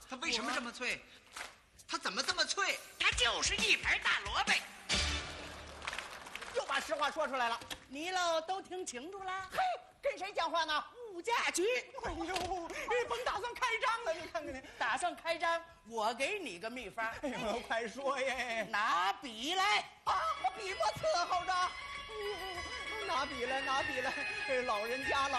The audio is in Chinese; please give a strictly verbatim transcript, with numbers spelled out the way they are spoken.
它为什么这么脆？它怎么这么脆？ 它就是一盘大萝卜。 又把实话说出来了。 你喽都听清楚了？ 嘿，跟谁讲话呢？ 物价局。 哎呦，甭打算开张了，你看看你。 打算开张，我给你个秘方。 哎呦，快说耶！ 拿笔来啊，笔墨伺候着。拿笔来，拿笔来，老人家老。